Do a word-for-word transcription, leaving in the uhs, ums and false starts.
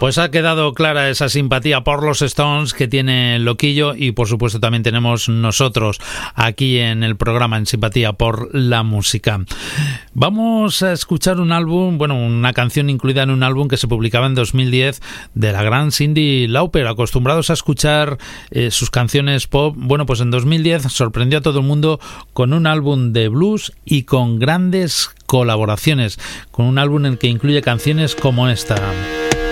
Pues ha quedado clara esa simpatía por los Stones que tiene Loquillo, y por supuesto también tenemos nosotros aquí en el programa en Simpatía por la Música. Vamos a escuchar un álbum, bueno, una canción incluida en un álbum que se publicaba en dos mil diez de la gran Cyndi Lauper. Acostumbrados a escuchar eh, sus canciones pop, bueno, pues en dos mil diez sorprendió a todo el mundo con un álbum de blues y con grandes colaboraciones, con un álbum en el que incluye canciones como esta.